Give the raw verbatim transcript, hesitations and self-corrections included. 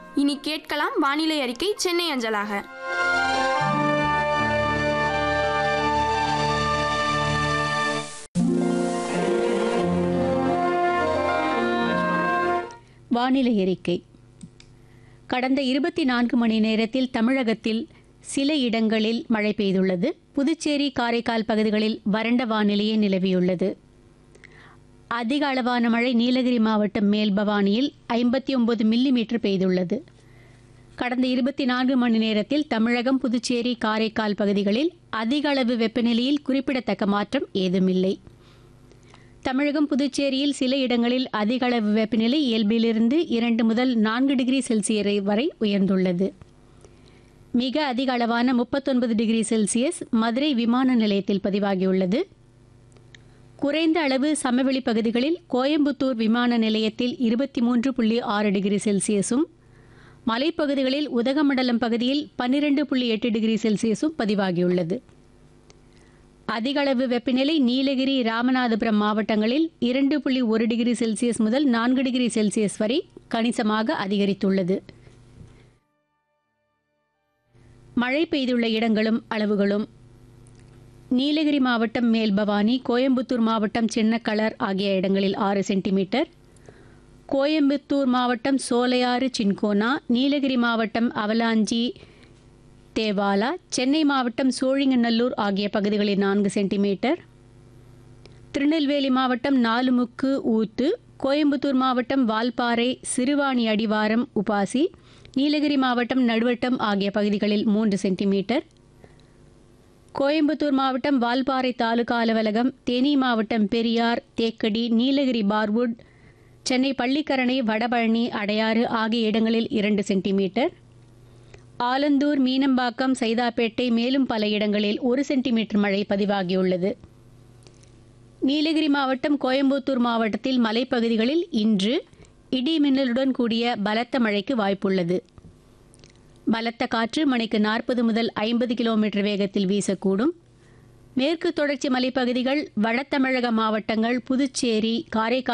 இனி கேட்கலாம் வானிலை அறிக்கை சென்னை அஞ்சலாக. வானிலை அறிக்கை. கடந்த இருபத்தி நான்கு மணி நேரத்தில் தமிழகத்தில் சில இடங்களில் மழை பெய்துள்ளது. புதுச்சேரி, காரைக்கால் பகுதிகளில் வறண்ட வானிலையே நிலவியுள்ளது. அதிக அளவான மழை நீலகிரி மாவட்டம் மேல்பவானியில் ஐம்பத்தி ஒன்பது மில்லி மீட்டர் பெய்துள்ளது. கடந்த இருபத்தி நான்கு மணி நேரத்தில் தமிழகம், புதுச்சேரி, காரைக்கால் பகுதிகளில் அதிக அளவு வெப்பநிலையில் குறிப்பிடத்தக்க மாற்றம் ஏதுமில்லை. தமிழகம், புதுச்சேரியில் சில இடங்களில் அதிக அளவு வெப்பநிலை இயல்பிலிருந்து இரண்டு முதல் நான்கு டிகிரி செல்சியஸ் வரை உயர்ந்துள்ளது. மிக அதிக அளவான முப்பத்தொன்பது டிகிரி செல்சியஸ் மதுரை விமான நிலையத்தில் பதிவாகியுள்ளது. குறைந்த அளவு சமவெளி பகுதிகளில் கோயம்புத்தூர் விமான நிலையத்தில் இருபத்தி மூன்று புள்ளி ஆறு டிகிரி செல்சியஸும், மலைப்பகுதிகளில் உதகமண்டலம் பகுதியில் பன்னிரண்டு புள்ளி எட்டு டிகிரி செல்சியஸும் பதிவாகியுள்ளது. அதிக அளவு வெப்பநிலை நீலகிரி, ராமநாதபுரம் மாவட்டங்களில் இரண்டு புள்ளி ஒரு டிகிரி செல்சியஸ் முதல் நான்கு டிகிரி செல்சியஸ் வரை கணிசமாக அதிகரித்துள்ளது. மழை பெய்துள்ள இடங்களும் அளவுகளும்: நீலகிரி மாவட்டம் மேல்பவானி, கோயம்புத்தூர் மாவட்டம் சின்னக்கலர் ஆகிய இடங்களில் ஆறு சென்டிமீட்டர், கோயம்புத்தூர் மாவட்டம் சோலையாறு, சின்கோனா, நீலகிரி மாவட்டம் அவலாஞ்சி, தேவாலா, சென்னை மாவட்டம் சோழிங்கநல்லூர் ஆகிய பகுதிகளில் நான்கு சென்டிமீட்டர், திருநெல்வேலி மாவட்டம் நாலுமுக்கு, ஊத்து, கோயம்புத்தூர் மாவட்டம் வால்பாறை, சிறுவாணி அடிவாரம், உபாசி, நீலகிரி மாவட்டம் நடுவட்டம் ஆகிய பகுதிகளில் மூன்று சென்டிமீட்டர், கோயம்புத்தூர் மாவட்டம் வால்பாறை தாலுகா அலுவலகம், தேனி மாவட்டம் பெரியார், தேக்கடி, நீலகிரி பார்வுட், சென்னை பள்ளிக்கரணை, வடபழனி, அடையாறு ஆகிய இடங்களில் இரண்டு சென்டிமீட்டர், ஆலந்தூர், மீனம்பாக்கம், சைதாப்பேட்டை, மேலும் பல இடங்களில் ஒரு சென்டிமீட்டர் மழை பதிவாகியுள்ளது. நீலகிரி மாவட்டம், கோயம்புத்தூர் மாவட்டத்தில் மலைப்பகுதிகளில் இன்று இடி மின்னலுடன் கூடிய பலத்த மழைக்கு வாய்ப்புள்ளது. பலத்த காற்று மணிக்கு நாற்பது முதல் ஐம்பது கிலோமீட்டர் வேகத்தில் வீசக்கூடும். மேற்கு தொடர்ச்சி மலைப்பகுதிகள், வட தமிழக மாவட்டங்கள், புதுச்சேரி, காரைக்கால்